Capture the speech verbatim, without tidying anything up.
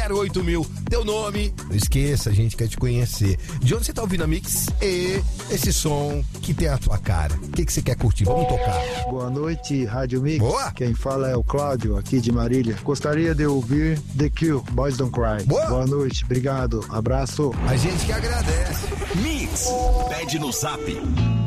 zero oito mil. Teu nome, não esqueça, a gente quer te conhecer. De onde você tá ouvindo a Mix? E esse som que tem a tua cara. O que, que você quer curtir? Vamos tocar. Boa noite, Rádio Mix. Boa. Quem fala é o Cláudio, aqui de Marília. Gostaria de ouvir The Cure, Boys Don't Cry. Boa. Boa noite, obrigado, abraço. A gente que agradece. Mix, pede no zap